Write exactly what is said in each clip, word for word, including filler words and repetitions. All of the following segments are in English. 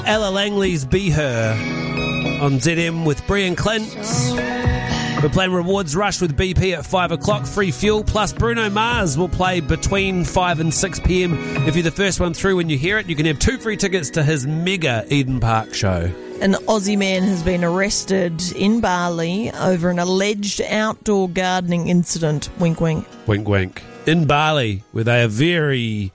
Ella Langley's Be Her on Z M with Brian Clint. We're playing Rewards Rush with B P at five o'clock, free fuel, plus Bruno Mars will play between five and six p.m. If you're the first one through when you hear it, you can have two free tickets to his mega Eden Park show. An Aussie man has been arrested in Bali over an alleged outdoor gardening incident. Wink, wink. Wink, wink. In Bali, where they are very,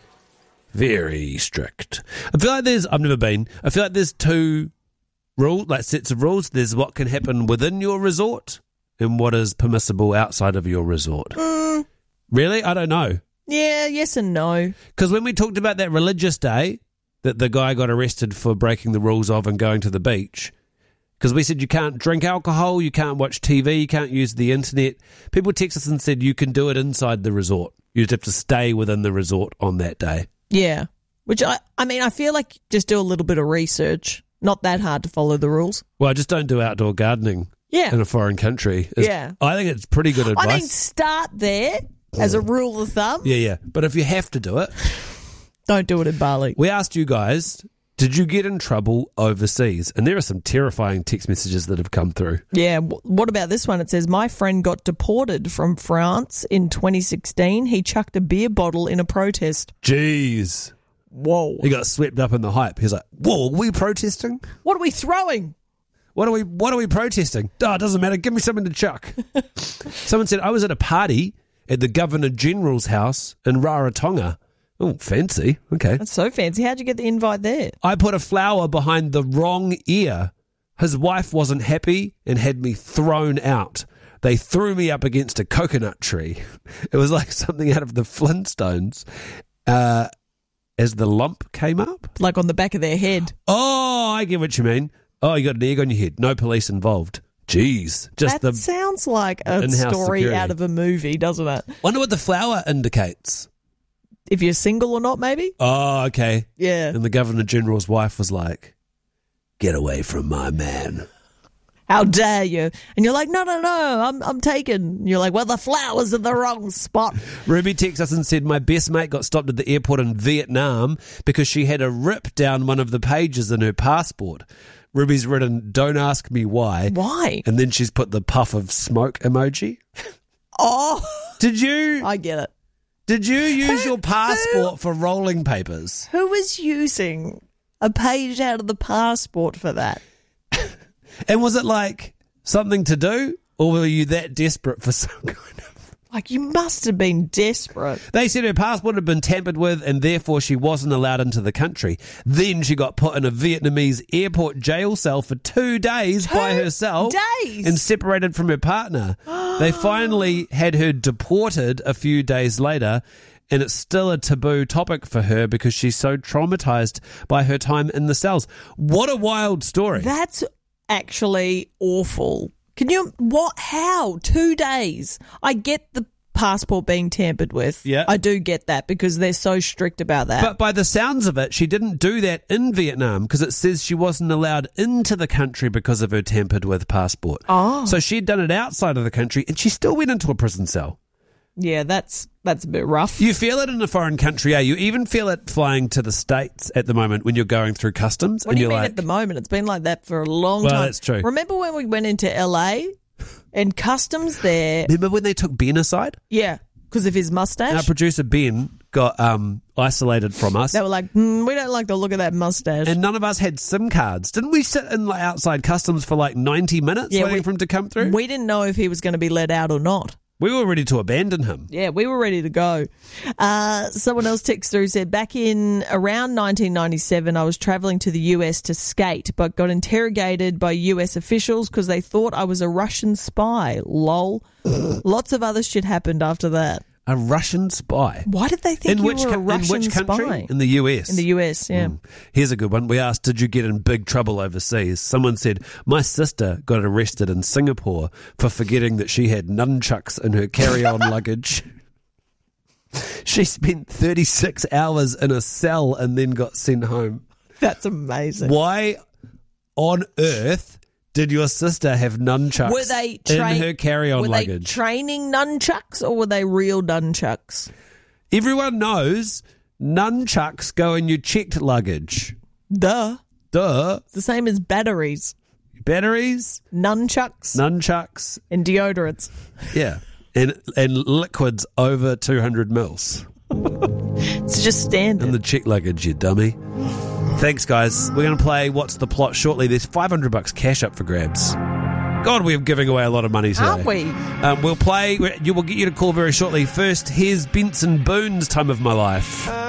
very strict. I feel like there's, I've never been, I feel like there's two rules, like sets of rules. There's what can happen within your resort and what is permissible outside of your resort. Mm. Really? I don't know. Yeah, yes and no. Because when we talked about that religious day that the guy got arrested for breaking the rules of and going to the beach, because we said you can't drink alcohol, you can't watch T V, you can't use the internet. People text us and said you can do it inside the resort. You just have to stay within the resort on that day. Yeah. Which, I, I mean, I feel like just do a little bit of research. Not that hard to follow the rules. Well, just don't do outdoor gardening. Yeah. In a foreign country. It's, yeah. I think it's pretty good advice. I mean, start there as a rule of thumb. Yeah, yeah. But if you have to do it, don't do it in Bali. We asked you guys, did you get in trouble overseas? And there are some terrifying text messages that have come through. Yeah. What about this one? It says, my friend got deported from France in twenty sixteen. He chucked a beer bottle in a protest. Jeez. Whoa. He got swept up in the hype. He's like, whoa, are we protesting? What are we throwing? What are we What are we protesting? Oh, it doesn't matter. Give me something to chuck. Someone said, I was at a party at the Governor General's house in Rarotonga. Oh, fancy. Okay. That's so fancy. How'd you get the invite there? I put a flower behind the wrong ear. His wife wasn't happy and had me thrown out. They threw me up against a coconut tree. It was like something out of the Flintstones. Uh, as the lump came up. Like on the back of their head. Oh, I get what you mean. Oh, you got an egg on your head. No police involved. Jeez. Just that the sounds like a story security. out of a movie, doesn't it? Wonder what the flower indicates. If you're single or not, maybe? Oh, okay. Yeah. And the Governor General's wife was like, get away from my man. How dare you? And you're like, no, no, no, I'm I'm taken. And you're like, well, the flower's in the wrong spot. Ruby texted us and said, my best mate got stopped at the airport in Vietnam because she had a rip down one of the pages in her passport. Ruby's written, don't ask me why. Why? And then she's put the puff of smoke emoji. Oh. Did you? I get it. Did you use who, your passport who, for rolling papers? Who was using a page out of the passport for that? And was it like something to do? Or were you that desperate for some kind of... Like, you must have been desperate. They said her passport had been tampered with and therefore she wasn't allowed into the country. Then she got put in a Vietnamese airport jail cell for two days two by herself. days? And separated from her partner. They finally had her deported a few days later, and it's still a taboo topic for her because she's so traumatized by her time in the cells. What a wild story. That's actually awful. Can you, what, how? Two days. I get the passport being tampered with. Yeah. I do get that because they're so strict about that. But by the sounds of it, she didn't do that in Vietnam because it says she wasn't allowed into the country because of her tampered with passport. Oh. So she'd done it outside of the country and she still went into a prison cell. Yeah, that's that's a bit rough. You feel it in a foreign country, eh? You even feel it flying to the States at the moment when you're going through customs. What and do you you're mean like, at the moment? It's been like that for a long well, time. Well, that's true. Remember when we went into L A and customs there? Remember when they took Ben aside? Yeah, because of his mustache? Our producer Ben got um, isolated from us. They were like, mm, we don't like the look of that mustache. And none of us had SIM cards. Didn't we sit in like, outside customs for like ninety minutes yeah, waiting we, for him to come through? We didn't know if he was going to be let out or not. We were ready to abandon him. Yeah, we were ready to go. Uh, someone else texted through, said, back in around nineteen ninety-seven, I was travelling to the U S to skate, but got interrogated by U S officials because they thought I was a Russian spy. Lol. Lots of other shit happened after that. A Russian spy? Why did they think in you which were a co- Russian in which country? spy? In the U S. In the U S, yeah. Mm. Here's a good one. We asked, did you get in big trouble overseas? Someone said, my sister got arrested in Singapore for forgetting that she had nunchucks in her carry-on luggage. She spent thirty-six hours in a cell and then got sent home. That's amazing. Why on earth did your sister have nunchucks were they tra- in her carry-on were luggage? Were they training nunchucks or were they real nunchucks? Everyone knows nunchucks go in your checked luggage. Duh. Duh. It's the same as batteries, Batteries, nunchucks, nunchucks, and deodorants. yeah, and and liquids over two hundred mils. It's just standard. And the check luggage, you dummy. Thanks, guys. We're going to play What's the Plot shortly. There's five hundred bucks cash up for grabs. God, we're giving away a lot of money today. Aren't we? Um, we'll play. You will get you to call very shortly. First, here's Benson Boone's Time of My Life.